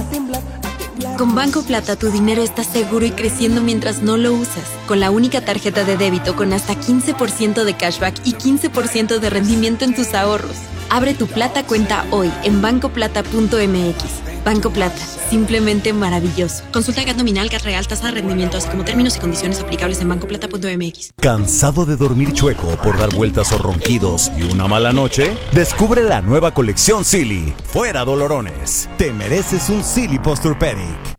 Con Banco Plata tu dinero está seguro y creciendo mientras no lo usas. Con la única tarjeta de débito con hasta 15% de cashback y 15% de rendimiento en tus ahorros. Abre tu Plata cuenta hoy en bancoplata.mx. Banco Plata, simplemente maravilloso. Consulta GAT nominal, GAT real, tasa de rendimiento, así como términos y condiciones aplicables en bancoplata.mx. ¿Cansado de dormir chueco por dar vueltas o ronquidos y una mala noche? Descubre la nueva colección Silly. Fuera dolorones. Te mereces un Silly Posturepedic.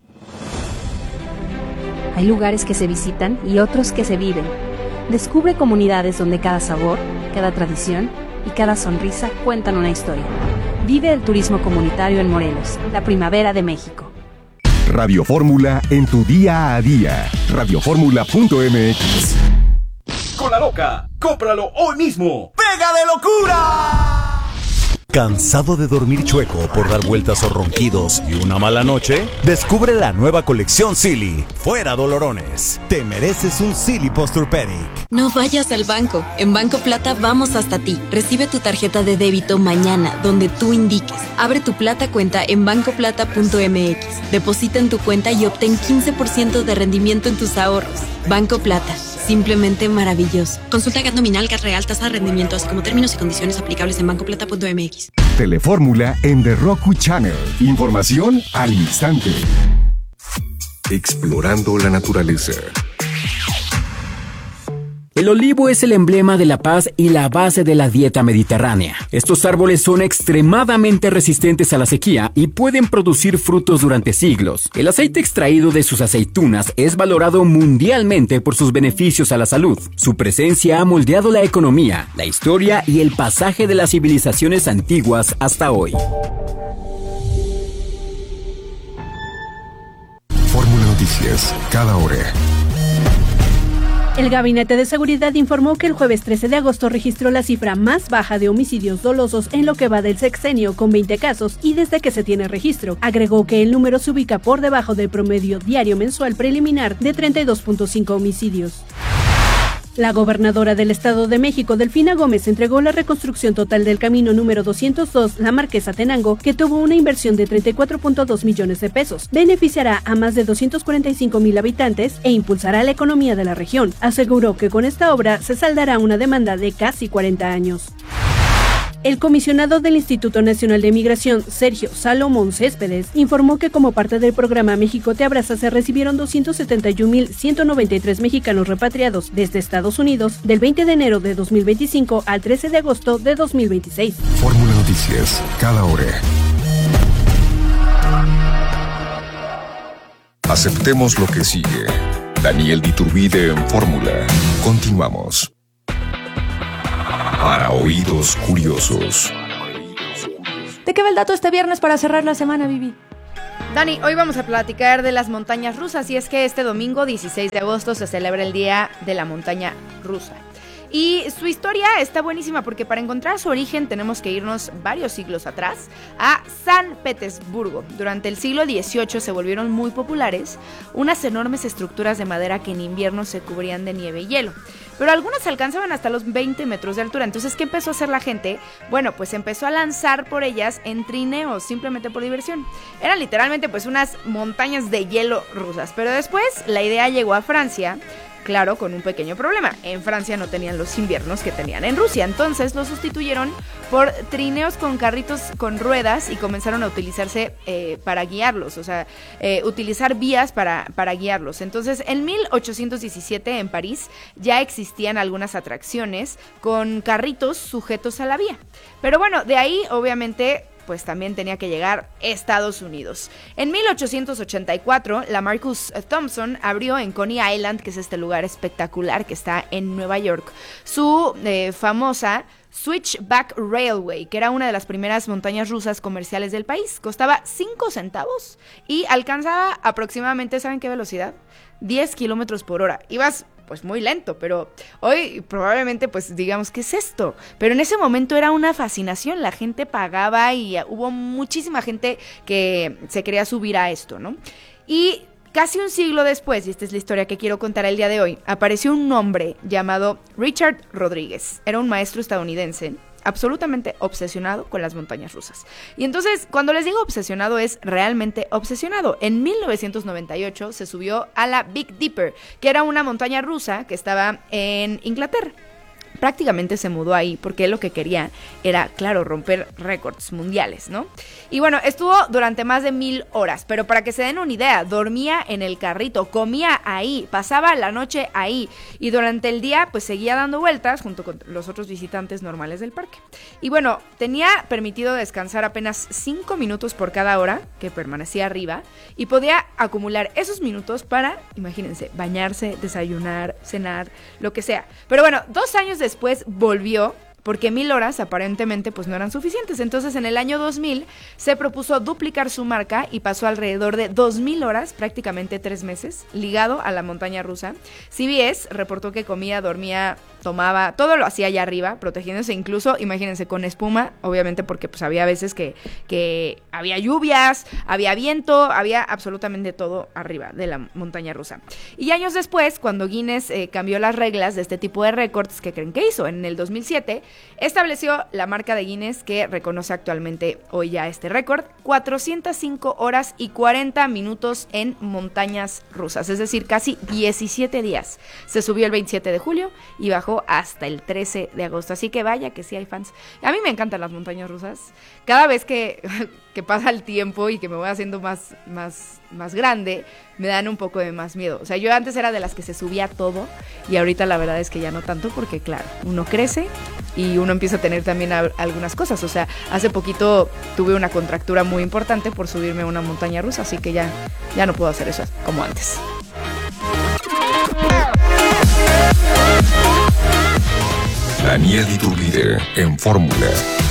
Hay lugares que se visitan y otros que se viven. Descubre comunidades donde cada sabor, cada tradición y cada sonrisa cuentan una historia. Vive el turismo comunitario en Morelos, la primavera de México. Radio Fórmula en tu día a día. Radioformula.mx. Con la loca, cómpralo hoy mismo. ¡Pega de locura! ¿Cansado de dormir chueco por dar vueltas o ronquidos y una mala noche? Descubre la nueva colección Silly. Fuera dolorones. Te mereces un Silly Posturepedic. No vayas al banco. En Banco Plata vamos hasta ti. Recibe tu tarjeta de débito mañana, donde tú indiques. Abre tu Plata cuenta en bancoplata.mx. Deposita en tu cuenta y obtén 15% de rendimiento en tus ahorros. Banco Plata. Simplemente maravilloso. Consulta GAT nominal, GAT real, tasa de rendimiento, así como términos y condiciones aplicables en bancoplata.mx. Telefórmula en The Roku Channel. Información al instante. Explorando la naturaleza. El olivo es el emblema de la paz y la base de la dieta mediterránea. Estos árboles son extremadamente resistentes a la sequía y pueden producir frutos durante siglos. El aceite extraído de sus aceitunas es valorado mundialmente por sus beneficios a la salud. Su presencia ha moldeado la economía, la historia y el pasaje de las civilizaciones antiguas hasta hoy. Fórmula Noticias, cada hora. El Gabinete de Seguridad informó que el jueves 13 de agosto registró la cifra más baja de homicidios dolosos en lo que va del sexenio, con 20 casos, y desde que se tiene registro. Agregó que el número se ubica por debajo del promedio diario mensual preliminar de 32.5 homicidios. La gobernadora del Estado de México, Delfina Gómez, entregó la reconstrucción total del camino número 202, La Marquesa-Tenango, que tuvo una inversión de 34.2 millones de pesos. Beneficiará a más de 245,000 habitantes e impulsará la economía de la región. Aseguró que con esta obra se saldará una demanda de casi 40 años. El comisionado del Instituto Nacional de Migración, Sergio Salomón Céspedes, informó que como parte del programa México Te Abraza se recibieron 271,193 mexicanos repatriados desde Estados Unidos del 20 de enero de 2025 al 13 de agosto de 2026. Fórmula Noticias, cada hora. Aceptemos lo que sigue. Daniel Diturbide en Fórmula. Continuamos. Para oídos curiosos. ¿De qué va el dato este viernes para cerrar la semana, Vivi? Dani, hoy vamos a platicar de las montañas rusas y es que este domingo 16 de agosto se celebra el Día de la Montaña Rusa. Y su historia está buenísima porque para encontrar su origen tenemos que irnos varios siglos atrás a San Petersburgo. Durante el siglo XVIII se volvieron muy populares unas enormes estructuras de madera que en invierno se cubrían de nieve y hielo. Pero algunas alcanzaban hasta los 20 metros de altura. Entonces, ¿qué empezó a hacer la gente? Bueno, pues empezó a lanzar por ellas en trineos, simplemente por diversión. Eran literalmente pues unas montañas de hielo rusas. Pero después la idea llegó a Francia. Claro, con un pequeño problema. En Francia no tenían los inviernos que tenían en Rusia. Entonces lo sustituyeron por trineos con carritos con ruedas y comenzaron a utilizarse para guiarlos. O sea, utilizar vías para guiarlos. Entonces, en 1817 en París ya existían algunas atracciones con carritos sujetos a la vía. Pero bueno, de ahí obviamente pues también tenía que llegar Estados Unidos. En 1884, la Marcus Thompson abrió en Coney Island, que es este lugar espectacular que está en Nueva York, su famosa Switchback Railway, que era una de las primeras montañas rusas comerciales del país. Costaba 5 centavos y alcanzaba aproximadamente, ¿saben qué velocidad? 10 kilómetros por hora. Ibas pues muy lento, pero hoy probablemente pues digamos, ¿qué es esto? Pero en ese momento era una fascinación, la gente pagaba y hubo muchísima gente que se quería subir a esto, ¿no? Y casi un siglo después, y esta es la historia que quiero contar el día de hoy, apareció un hombre llamado Richard Rodríguez. Era un maestro estadounidense absolutamente obsesionado con las montañas rusas. Y entonces, cuando les digo obsesionado, es realmente obsesionado. En 1998 se subió a la Big Dipper, que era una montaña rusa que estaba en Inglaterra. Prácticamente se mudó ahí porque él lo que quería era, claro, romper récords mundiales, ¿no? Y bueno, estuvo durante más de 1000 horas, pero para que se den una idea, dormía en el carrito, comía ahí, pasaba la noche ahí y durante el día pues seguía dando vueltas junto con los otros visitantes normales del parque. Y bueno, tenía permitido descansar apenas 5 minutos por cada hora que permanecía arriba y podía acumular esos minutos para, imagínense, bañarse, desayunar, cenar, lo que sea. Pero bueno, 2 años después volvió, porque 1000 horas aparentemente pues no eran suficientes. Entonces en el año 2000 se propuso duplicar su marca y pasó alrededor de 2000 horas, prácticamente 3 meses, ligado a la montaña rusa. CBS reportó que comía, dormía, tomaba, todo lo hacía allá arriba, protegiéndose incluso, imagínense, con espuma, obviamente porque pues había veces que había lluvias, había viento, había absolutamente todo arriba de la montaña rusa. Y años después, cuando Guinness cambió las reglas de este tipo de récords, ¿qué creen que hizo? En el 2007 estableció la marca de Guinness que reconoce actualmente hoy ya este récord, 405 horas y 40 minutos en montañas rusas, es decir, casi 17 días. Se subió el 27 de julio y bajó hasta el 13 de agosto, así que vaya que sí hay fans. A mí me encantan las montañas rusas. Cada vez que pasa el tiempo y que me voy haciendo más grande, me dan un poco de más miedo. O sea, yo antes era de las que se subía todo y ahorita la verdad es que ya no tanto porque, claro, uno crece y uno empieza a tener también algunas cosas. O sea, hace poquito tuve una contractura muy importante por subirme a una montaña rusa, así que ya no puedo hacer eso como antes. Daniel Iturbide en Fórmula.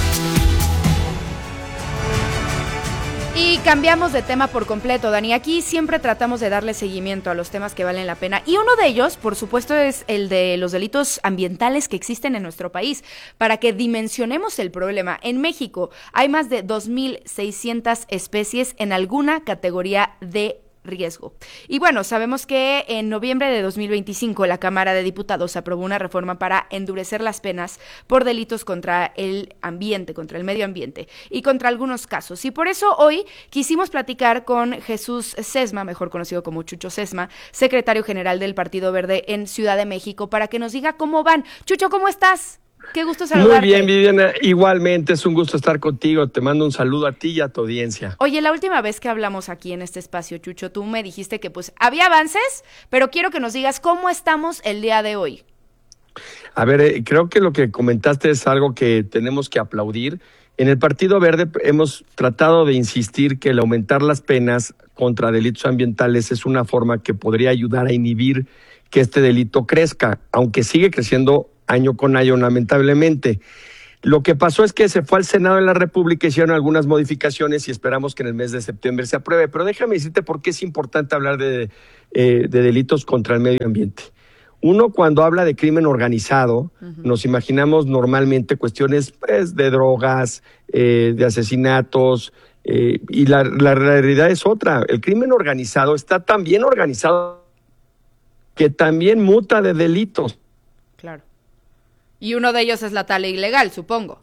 Y cambiamos de tema por completo, Dani. Aquí siempre tratamos de darle seguimiento a los temas que valen la pena. Y uno de ellos, por supuesto, es el de los delitos ambientales que existen en nuestro país. Para que dimensionemos el problema, en México hay más de 2,600 especies en alguna categoría de riesgo. Y bueno, sabemos que en noviembre de 2025 la Cámara de Diputados aprobó una reforma para endurecer las penas por delitos contra el ambiente, contra el medio ambiente y contra algunos casos. Y por eso hoy quisimos platicar con Jesús Sesma, mejor conocido como Chucho Sesma, secretario general del Partido Verde en Ciudad de México, para que nos diga cómo van. Chucho, ¿cómo estás? Qué gusto saludarte. Muy bien, Viviana, igualmente es un gusto estar contigo, te mando un saludo a ti y a tu audiencia. Oye, la última vez que hablamos aquí en este espacio, Chucho, tú me dijiste que pues había avances, pero quiero que nos digas cómo estamos el día de hoy. A ver, creo que lo que comentaste es algo que tenemos que aplaudir. En el Partido Verde hemos tratado de insistir que el aumentar las penas contra delitos ambientales es una forma que podría ayudar a inhibir que este delito crezca, aunque sigue creciendo año con año, lamentablemente. Lo que pasó es que se fue al Senado de la República, hicieron algunas modificaciones y esperamos que en el mes de septiembre se apruebe. Pero déjame decirte por qué es importante hablar de delitos contra el medio ambiente. Uno, cuando habla de crimen organizado, nos imaginamos normalmente cuestiones pues, de drogas, de asesinatos, y la realidad es otra. El crimen organizado está tan bien organizado que también muta de delitos. Claro. Y uno de ellos es la tala ilegal, supongo.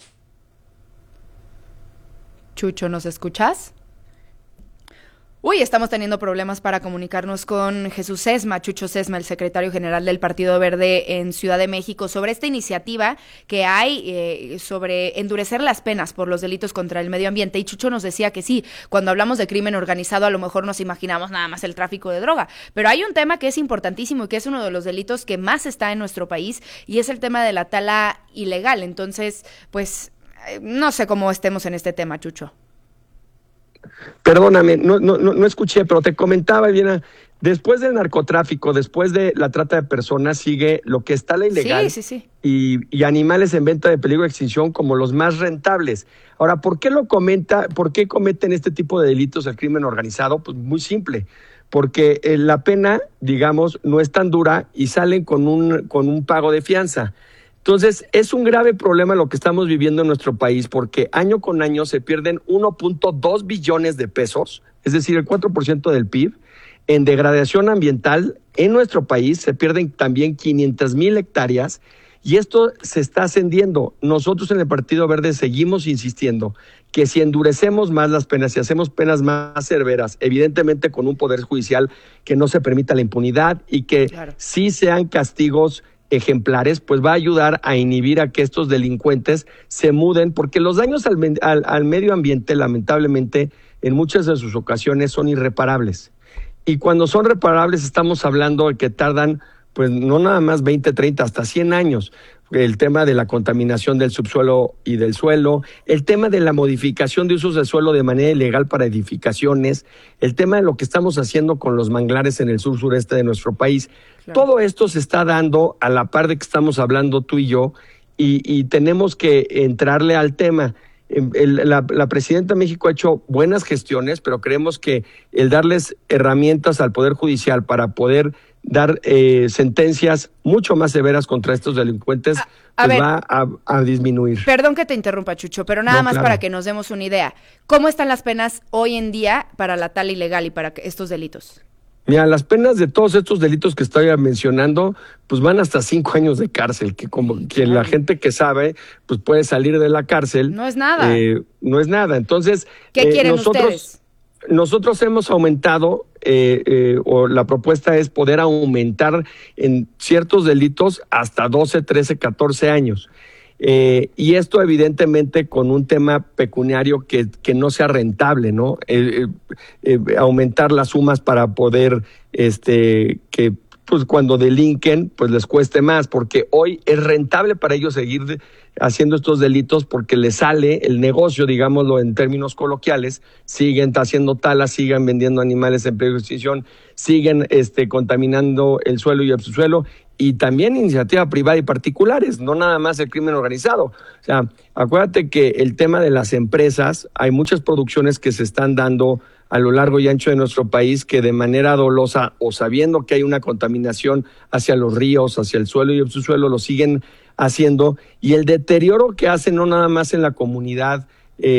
Chucho, ¿nos escuchas? Uy, estamos teniendo problemas para comunicarnos con Jesús Sesma, Chucho Sesma, el secretario general del Partido Verde en Ciudad de México, sobre esta iniciativa que hay sobre endurecer las penas por los delitos contra el medio ambiente. Y Chucho nos decía que sí, cuando hablamos de crimen organizado a lo mejor nos imaginamos nada más el tráfico de droga, pero hay un tema que es importantísimo y que es uno de los delitos que más está en nuestro país y es el tema de la tala ilegal. Entonces, pues, no sé cómo estemos en este tema, Chucho. Perdóname, no escuché, pero te comentaba, Elena, después del narcotráfico, después de la trata de personas, sigue lo que está la ilegal sí. Y animales en venta de peligro de extinción como los más rentables. Ahora, ¿por qué cometen este tipo de delitos el crimen organizado? Pues muy simple, porque la pena, digamos, no es tan dura y salen con un pago de fianza. Entonces, es un grave problema lo que estamos viviendo en nuestro país porque año con año se pierden 1.2 billones de pesos, es decir, el 4% del PIB, en degradación ambiental en nuestro país. Se pierden también 500,000 hectáreas Y esto se está ascendiendo. Nosotros en el Partido Verde seguimos insistiendo que si endurecemos más las penas, si hacemos penas más severas, evidentemente con un poder judicial que no se permita la impunidad y que sí sean castigos ejemplares, pues va a ayudar a inhibir a que estos delincuentes se muden, porque los daños al medio ambiente, lamentablemente, en muchas de sus ocasiones son irreparables. Y cuando son reparables estamos hablando de que tardan, pues no nada más 20, 30, hasta 100 años. El tema de la contaminación del subsuelo y del suelo, el tema de la modificación de usos de suelo de manera ilegal para edificaciones, el tema de lo que estamos haciendo con los manglares en el sur-sureste de nuestro país. Claro. Todo esto se está dando a la par de que estamos hablando tú y yo, y tenemos que entrarle al tema. La presidenta de México ha hecho buenas gestiones, pero creemos que el darles herramientas al Poder Judicial para poder dar sentencias mucho más severas contra estos delincuentes va a disminuir. Perdón que te interrumpa, Chucho, pero nada más para que nos demos una idea. ¿Cómo están las penas hoy en día para la tala ilegal y para estos delitos? Mira, las penas de todos estos delitos que estoy mencionando, pues van hasta 5 años de cárcel, que la gente que sabe, pues puede salir de la cárcel. No es nada. No es nada. Entonces, ¿qué quieren ustedes? Nosotros hemos aumentado, o la propuesta es poder aumentar en ciertos delitos hasta 12, 13, 14 años. Y esto evidentemente con un tema pecuniario que no sea rentable, ¿no? Aumentar las sumas para poder que pues cuando delinquen pues les cueste más, porque hoy es rentable para ellos seguir haciendo estos delitos porque les sale el negocio, digámoslo en términos coloquiales, siguen haciendo talas, siguen vendiendo animales en peligro de extinción, siguen contaminando el suelo y el subsuelo, y también iniciativa privada y particulares, no nada más el crimen organizado. O sea, acuérdate que el tema de las empresas, hay muchas producciones que se están dando a lo largo y ancho de nuestro país que de manera dolosa o sabiendo que hay una contaminación hacia los ríos, hacia el suelo y el subsuelo, lo siguen haciendo, y el deterioro que hacen no nada más en la comunidad,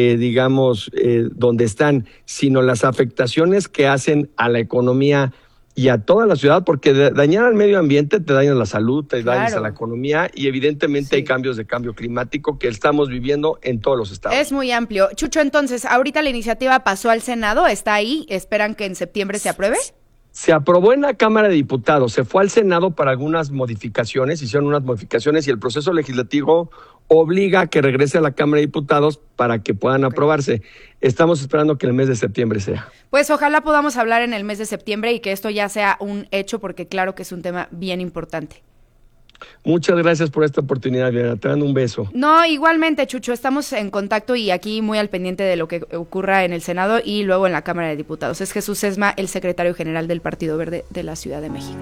donde están, sino las afectaciones que hacen a la economía y a toda la ciudad, porque dañar al medio ambiente te daña la salud, te dañas a la economía, y evidentemente hay cambios de cambio climático que estamos viviendo en todos los estados. Es muy amplio. Chucho, entonces, ahorita la iniciativa pasó al Senado, ¿está ahí? ¿Esperan que en septiembre se apruebe? Se aprobó en la Cámara de Diputados, se fue al Senado para algunas modificaciones, hicieron unas modificaciones y el proceso legislativo obliga a que regrese a la Cámara de Diputados para que puedan aprobarse. Estamos esperando que el mes de septiembre sea. Pues ojalá podamos hablar en el mes de septiembre y que esto ya sea un hecho, porque claro que es un tema bien importante. Muchas gracias por esta oportunidad, Diana. Te mando un beso. No, igualmente, Chucho, estamos en contacto y aquí muy al pendiente de lo que ocurra en el Senado y luego en la Cámara de Diputados. Es Jesús Sesma, el secretario general del Partido Verde de la Ciudad de México.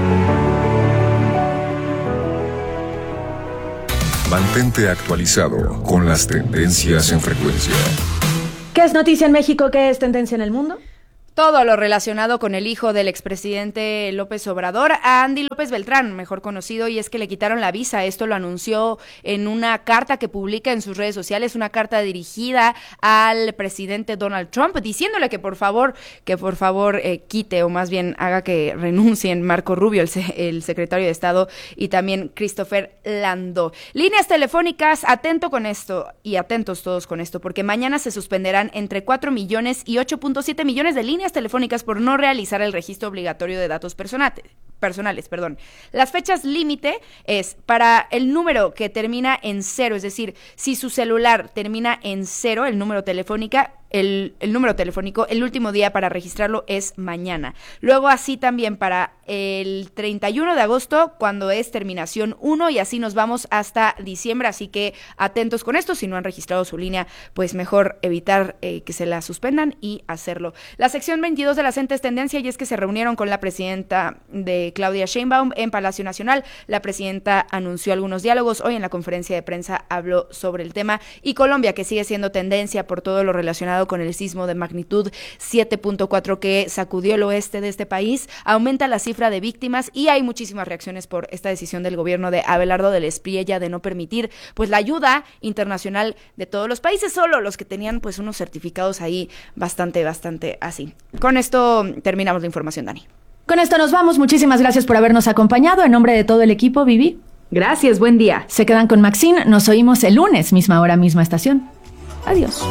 Mantente actualizado con las tendencias en frecuencia. ¿Qué es noticia en México? ¿Qué es tendencia en el mundo? Todo lo relacionado con el hijo del expresidente López Obrador, a Andy López Beltrán, mejor conocido, y es que le quitaron la visa. Esto lo anunció en una carta que publica en sus redes sociales, una carta dirigida al presidente Donald Trump, diciéndole que por favor quite, o más bien haga que renuncien Marco Rubio, el secretario de Estado, y también Christopher Landó. Líneas telefónicas, atento con esto, y atentos todos con esto, porque mañana se suspenderán entre 4 millones y 8.7 millones de líneas telefónicas por no realizar el registro obligatorio de datos personales. Las fechas límite es para el número que termina en 0, es decir, si su celular termina en 0, el número telefónico, el último día para registrarlo es mañana. Luego así también para el 31 de agosto, cuando es terminación 1, y así nos vamos hasta diciembre, así que atentos con esto. Si no han registrado su línea, pues mejor evitar que se la suspendan y hacerlo. La sección 22 de la CENTE es tendencia, y es que se reunieron con la presidenta de Claudia Sheinbaum en Palacio Nacional. La presidenta anunció algunos diálogos. Hoy en la conferencia de prensa habló sobre el tema, y Colombia, que sigue siendo tendencia por todo lo relacionado con el sismo de magnitud 7.4 que sacudió el oeste de este país, aumenta la cifra de víctimas, y hay muchísimas reacciones por esta decisión del gobierno de Abelardo del Espriella de no permitir pues la ayuda internacional de todos los países, solo los que tenían pues unos certificados ahí bastante así. Con esto terminamos la información, Dani. Con esto nos vamos. Muchísimas gracias por habernos acompañado. En nombre de todo el equipo, Vivi. Gracias, buen día. Se quedan con Maxine, nos oímos el lunes, misma hora, misma estación. Adiós.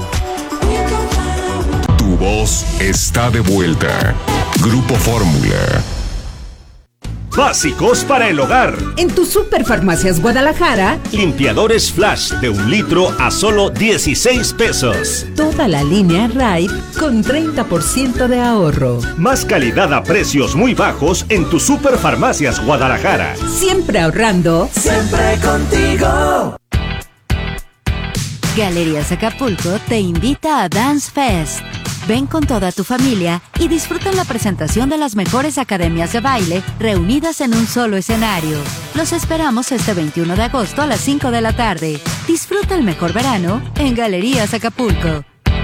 Tu voz está de vuelta. Grupo Fórmula. Básicos para el hogar. En tu Superfarmacias Guadalajara, Limpiadores Flash de 1 litro a solo 16 pesos. toda la línea Raid con 30% de ahorro. Más calidad a precios muy bajos en tu Superfarmacias Guadalajara. Siempre ahorrando. Siempre contigo. Galerías Acapulco te invita a Dance Fest. Ven con toda tu familia y disfruta la presentación de las mejores academias de baile reunidas en un solo escenario. Los esperamos este 21 de agosto a las 5 de la tarde. Disfruta el mejor verano en Galerías Acapulco.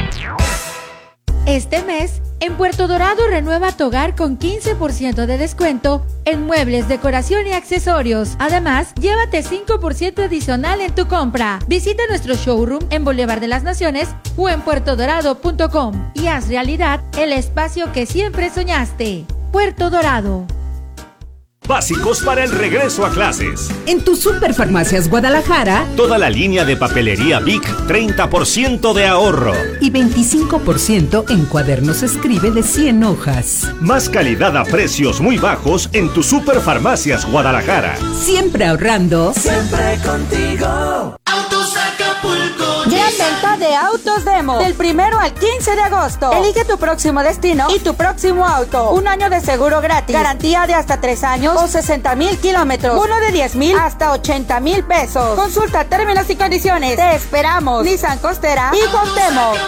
Este mes, en Puerto Dorado renueva tu hogar con 15% de descuento en muebles, decoración y accesorios. Además, llévate 5% adicional en tu compra. Visita nuestro showroom en Boulevard de las Naciones o en puertodorado.com y haz realidad el espacio que siempre soñaste. Puerto Dorado. Básicos para el regreso a clases. En tu Superfarmacias Guadalajara, Toda la línea de papelería Bic, 30% de ahorro. y 25% en cuadernos Escribe de 100 hojas. Más calidad a precios muy bajos en tu Superfarmacias Guadalajara. Siempre ahorrando. Siempre contigo. Autos Acapulco. Gran venta de autos Demo. Del 1 al 15 de agosto. Elige tu próximo destino y tu próximo auto. 1 año de seguro gratis. Garantía de hasta 3 años o 60,000 kilómetros. Bono de 10,000 hasta 80,000 pesos. Consulta términos y condiciones. Te esperamos. Nissan Costera y Cuauhtémoc.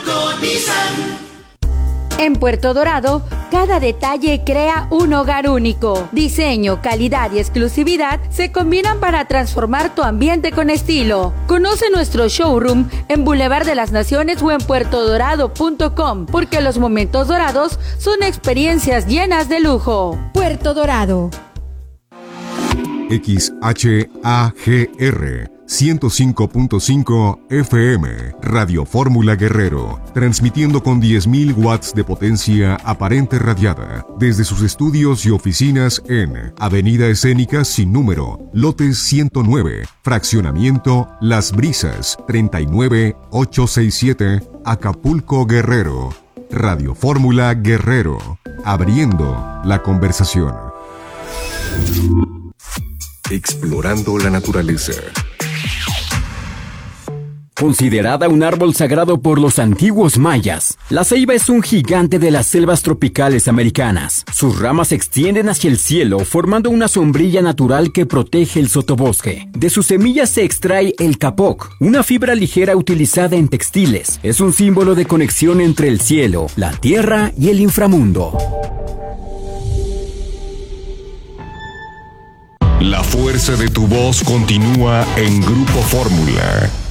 En Puerto Dorado, cada detalle crea un hogar único. Diseño, calidad y exclusividad se combinan para transformar tu ambiente con estilo. Conoce nuestro showroom en Boulevard de las Naciones o en puertodorado.com, porque los momentos dorados son experiencias llenas de lujo. Puerto Dorado. XHAGR 105.5 FM, Radio Fórmula Guerrero, transmitiendo con 10.000 watts de potencia aparente radiada, desde sus estudios y oficinas en Avenida Escénica sin número, lote 109, fraccionamiento Las Brisas, 39867, Acapulco, Guerrero. Radio Fórmula Guerrero, abriendo la conversación. Explorando la naturaleza. Considerada un árbol sagrado por los antiguos mayas, la ceiba es un gigante de las selvas tropicales americanas. Sus ramas se extienden hacia el cielo, formando una sombrilla natural que protege el sotobosque. De sus semillas se extrae el capoc, una fibra ligera utilizada en textiles. Es un símbolo de conexión entre el cielo, la tierra y el inframundo. La fuerza de tu voz continúa en Grupo Fórmula.